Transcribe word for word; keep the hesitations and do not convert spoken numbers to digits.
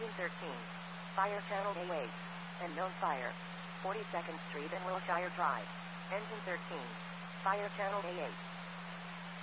Engine thirteen. Fire channel A eight. Unknown fire. forty-second Street and Wilshire Drive. Engine thirteen. Fire channel A eight.